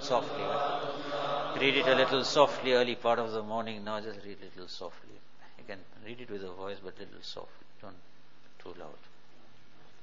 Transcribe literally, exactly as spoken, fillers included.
softly. Right? Read it a little softly early part of the morning. Now just read it a little softly. You can read it with a voice, but a little softly. Don't too loud.